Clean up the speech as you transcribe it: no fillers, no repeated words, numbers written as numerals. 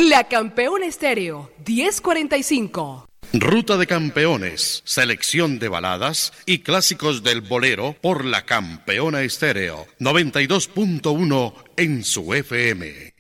La Campeona Estéreo 1045. Ruta de Campeones, selección de baladas y clásicos del bolero por La Campeona Estéreo 92.1 en su FM.